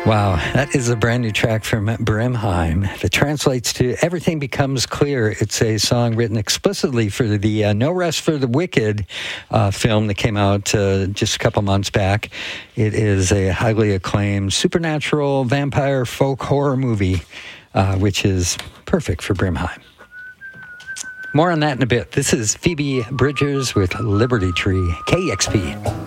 Wow, that is a brand new track from Brimheim that translates to Everything Becomes Clear. It's a song written explicitly for the No Rest for the Wicked film that came out just a couple months back. It is a highly acclaimed supernatural vampire folk horror movie, which is perfect for Brimheim. More on that in a bit. This is Phoebe Bridgers with Liberty Tree, KEXP.